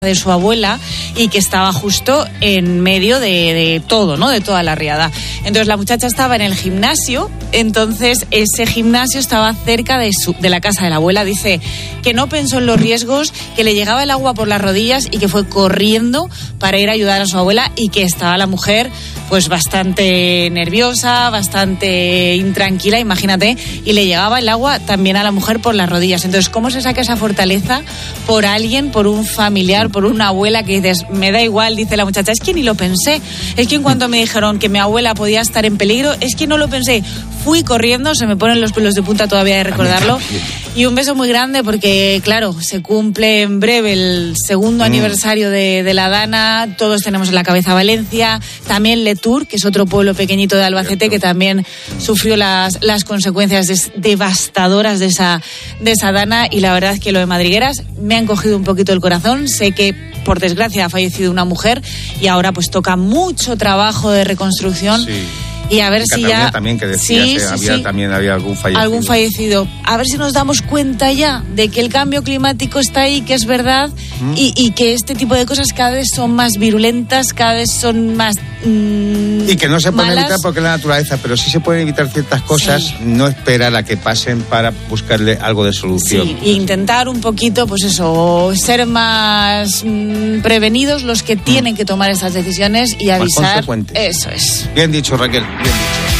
de su abuela y que estaba justo en medio de todo, ¿no? De toda la riada. Entonces la muchacha estaba en el gimnasio, entonces ese gimnasio estaba cerca de la casa de la abuela. Dice que no pensó en los riesgos, que le llegaba el agua por las rodillas y que fue corriendo para ir a ayudar a su abuela, y que estaba la mujer pues bastante nerviosa, bastante intranquila, imagínate, y le llegaba el agua también a la mujer por las rodillas. Entonces, ¿cómo se saca esa fortaleza por alguien, por un familiar, por una abuela, que dices, me da igual? Dice la muchacha, es que ni lo pensé, es que en cuanto me dijeron que mi abuela podía estar en peligro, es que no lo pensé, fui corriendo, se me ponen los pelos de punta todavía de recordarlo. Y un beso muy grande porque, claro, se cumple en breve el segundo aniversario de la Dana. Todos tenemos en la cabeza Valencia, también Letur, que es otro pueblo pequeñito de Albacete que también sufrió las consecuencias devastadoras de esa Dana. Y la verdad es que lo de Madrigueras me ha encogido un poquito el corazón. Sé que, por desgracia, ha fallecido una mujer y ahora pues toca mucho trabajo de reconstrucción. Sí. Y a ver si ya también, que decías, también había algún fallecido. A ver si nos damos cuenta ya de que el cambio climático está ahí, que es verdad, y que este tipo de cosas cada vez son más virulentas, cada vez son más y que no se pueden malas. Evitar porque es la naturaleza, pero sí se pueden evitar ciertas cosas. Sí. No esperar a que pasen para buscarle algo de solución. Sí, e intentar un poquito, pues eso, ser más prevenidos los que tienen que tomar esas decisiones y avisar. Más consecuentes. Eso es. Bien dicho, Raquel. Bien dicho.